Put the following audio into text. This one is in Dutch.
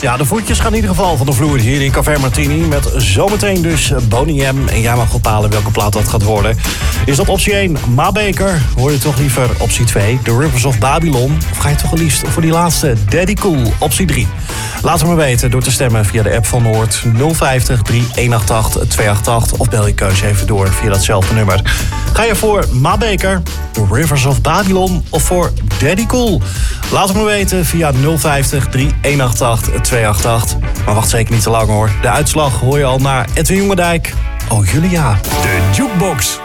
Ja, de voetjes gaan in ieder geval van de vloer hier in Café Martini. Met zometeen dus Boney M. En jij mag bepalen welke plaat dat gaat worden. Is dat optie 1, Ma Baker? Hoor je toch liever optie 2, The Rivers of Babylon? Of ga je toch het liefst voor die laatste, Daddy Cool, optie 3? Laat het me weten door te stemmen via de app van Noord 050 3188 288. Of bel je keuze even door via datzelfde nummer. Ga je voor Ma Baker, The Rivers of Babylon of voor Daddy Cool? Laat het me weten via 050 3188 288. Maar wacht zeker niet te lang hoor. De uitslag hoor je al naar Edwin Jongendijk. Oh Julia. De Jukebox